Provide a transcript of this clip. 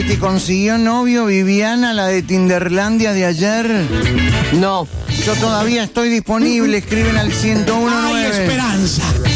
¿te consiguió novio Viviana, la de Tinderlandia de ayer? No. Yo todavía estoy disponible, escriben al 1019. ¡Hay esperanza!